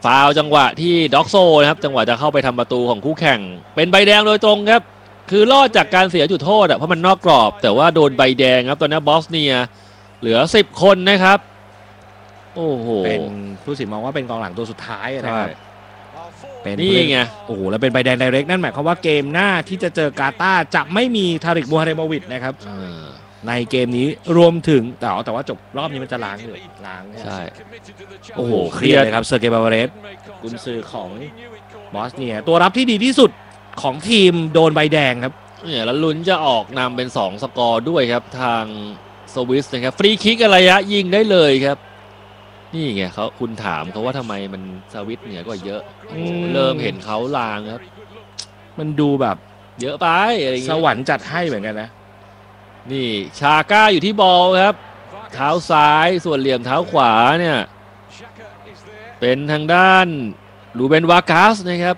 ฟาวจังหวะที่ด็อกโซนะครับจังหวะจะเข้าไปทำประตูของคู่แข่งเป็นใบแดงโดยตรงครับคือรอดจากการเสียจุดโทษเพราะมันนอกกรอบแต่ว่าโดนใบแดงครับตอนนี้บอสเนียเหลือ10คนนะครับโอ้โหเป็นผู้สินมองว่าเป็นกองหลังตัวสุดท้ายนะครับเป็นนี่ไงโอ้โหแล้วเป็นใบแดงไดเรกนั่นหมายความว่าเกมหน้าที่จะเจอกาตาร์จะไม่มีทาริกมูฮาเรโมวิชนะครับในเกมนี้รวมถึงแต่ว่าจบรอบนี้มันจะล้างเลยล้างใช่โอ้โหเครียดเลยครับเซอร์เกย์บาเวเรสกุนซือของบอสเนียตัวรับที่ดีที่สุดของทีมโดนใบแดงครับเนี่ยแล้วลุ้นจะออกนำเป็น2สกอร์ด้วยครับทางสวิสนะครับฟรีคิกระยะยิงได้เลยครับนี่ไงเขาคุณถามเขาว่าทำไมมันสวิสเหนือกว่าเยอะเริ่มเห็นเขาลางครับมันดูแบบเยอะไปอะไรเงี้ยสวรรค์จัดให้เหมือนกันนะนี่ชาก้าอยู่ที่บอลครับเท้าซ้ายส่วนเหลี่ยมเท้าขวาเนี่ยเป็นทางด้านลูเบนวากาสนะครับ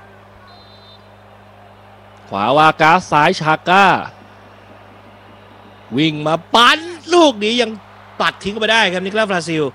ขวาวากาสซ้ายชาก้าวิ่งมาปั้นลูกนี้ยังปัดทิ้งไปได้ครับนิโคลัสบราซิล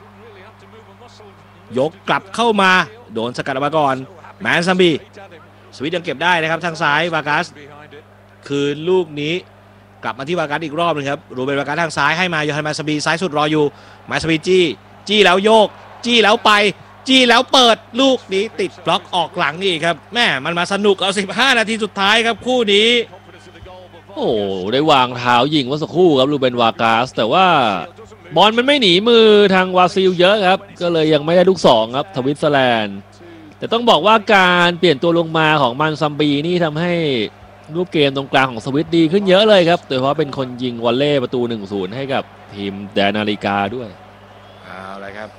ยกกลับเข้ามาโดนสกัดออกมาก่อนแมนซัมบีสวิตยังเก็บได้นะครับทางซ้ายวากาสคืนลูกนี้กลับมาที่วากาสอีกรอบนึงครับรูเบนวากาสทางซ้ายให้มาโยฮันแมนซัมบีซ้ายสุดรออยู่แมนซัมบีจี้แล้วโยกจี้แล้วไปจี้แล้วเปิดลูกนี้ติดบล็อกออกหลังอีกครับแม่มันมาสนุกเอา15 นาทีสุดท้ายครับคู่นี้โอ้ได้วางเท้ายิงเมื่อสักครู่ครับลูเบนวากาสแต่ว่าบอลมันไม่หนีมือทางวาซิลเยอะครับก็เลยยังไม่ได้ลูก2ครับสวิตเซอร์แลนด์แต่ต้องบอกว่าการเปลี่ยนตัวลงมาของมันซัมบีนี่ทำให้รูปเกมตรงกลางของสวิตดีขึ้นเยอะเลยครับโดยเฉพาะเป็นคนยิงวอลเล่ประตู 1-0 ให้กับทีมแดนนาฬิกาด้วยเอาละครับ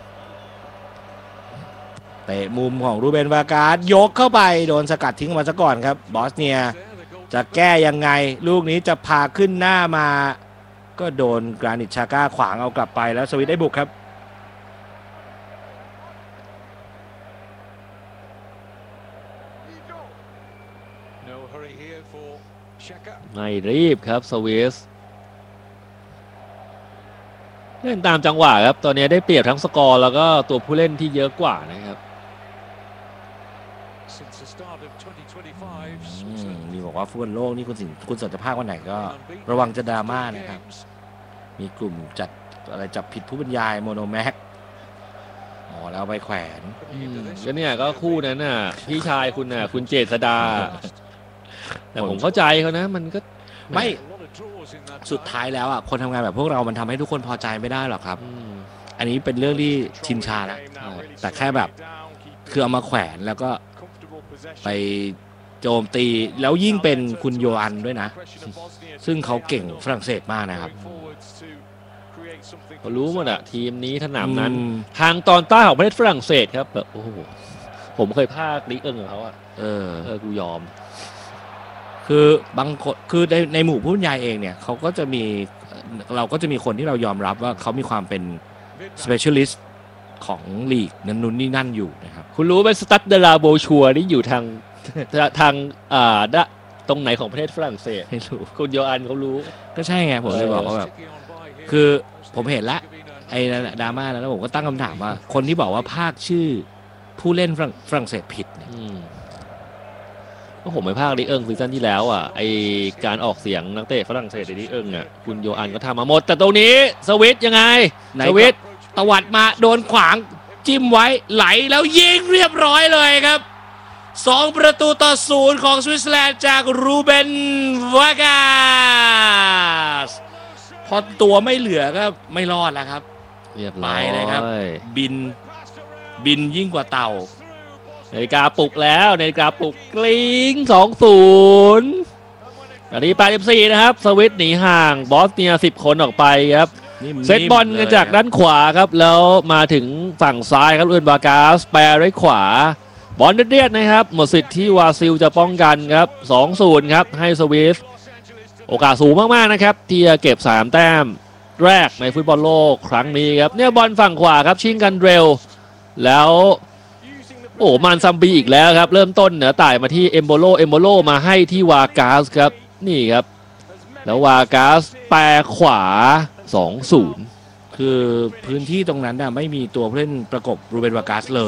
เตะมุมของรูเบนวากาสยกเข้าไปโดนสกัดทิ้งมาซะก่อนครับบอสเนียจะแก้ยังไงลูกนี้จะพาขึ้นหน้ามาก็โดนกรานิตชาก้าขวางเอากลับไปแล้วสวิตได้บุกครับไม่รีบครับสวิสเล่นตามจังหวะครับตอนนี้ได้เปรียบทั้งสกอร์แล้วก็ตัวผู้เล่นที่เยอะกว่านะครับมีบอกว่าฟุตบอลโลกนี่คุณสนจะพากวันไหนก็ระวังจะดราม่านะครับมีกลุ่มจัดอะไรจับผิดผู้บรรยายโมโนแม็กแล้วไปแขวนก็เนี่ยก็คู่นั้นน่ะพี่ชายคุณน่ะคุณเจษดาแต่ผมเข้าใจเขานะมันก็ไม่สุดท้ายแล้วคนทำงานแบบพวกเรามันทำให้ทุกคนพอใจไม่ได้หรอกครับอันนี้เป็นเรื่องที่ชินชาแล้วแต่แค่แบบคือเอามาแขวนแล้วก็ไปโจมตีแล้วยิ่งเป็นคุณโยอันด้วยนะซึ่งเขาเก่งฝรั่งเศสมากนะครับเขารู้หมดอะทีมนี้ถนามนั้นทางตอนใต้ของประเทศฝรั่งเศสครับแบบโอ้โหผมเคยพากลิเอิงกับเขาอะกูยอมคือบางคนคือในหมู่ผู้บรรยายเองเนี่ยเขาก็จะมีเราก็จะมีคนที่เรายอมรับว่าเขามีความเป็น specialist ของลีกนั้นนู่นนี่นั่นอยู่นะครับคุณรู้ไหมสตัดเดลาโบชัวนี่อยู่ทางตรงไหนของประเทศฝรั่งเศสไม่รู้คุณโยอันเขารู้ก็ใช่ไงผมเลยบอกว่าแบบคือผมเห็นละไอ้ดราม่าแล้วผมก็ตั้งคำถามว่าคนที่บอกว่าภาคชื่อผู้เล่นฝรั่งเศสผิดเนี่ยก็ผมไปภาคลิเอิงซีซั่นที่แล้วไอการออกเสียงนักเตะฝรั่งเศสในลิเอิงคุณโยอันก็ทำมาหมดแต่ตรงนี้สวิตยังไงสวิตตวัดมาโดนขวางจิ้มไว้ไหลแล้วยิงเรียบร้อยเลยครับ2-0ของสวิตเซอร์แลนด์จากรูเบนวากาสพอตัวไม่เหลือก็ไม่รอดแล้วครับเรียบร้อยเลยครับบินยิ่งกว่าเต่านาฬิกาปลุกแล้วนาฬิกาปลุกกลิ้ง 2-0 นาที 84นะครับสวิตหนีห่างบอสเนีย10 คนออกไปครับเซตบอลกันจากด้านขวาครับแล้วมาถึงฝั่งซ้ายครับลูเบนวากาสแปรด้วยขวาบอลเดียดนะครับหมดสิทธิ์ที่วาซิลจะป้องกันครับ 2-0 ครับให้สวิสโอกาสสูงมากๆนะครับที่จะเก็บ3 แต้มแรกในฟุตบอลโลกครั้งนี้ครับเนี่ยบอลฝั่งขวาครับชิงกันเร็วแล้วมันซัมบีอีกแล้วครับเริ่มต้นเหนือต่ายมาที่เอมโบโลมาให้ที่วากาสครับนี่ครับแล้ววากาสแปรขวา 2-0 คือพื้นที่ตรงนั้นไม่มีตัวผู้เล่นประกบรูเบนวากาสเลย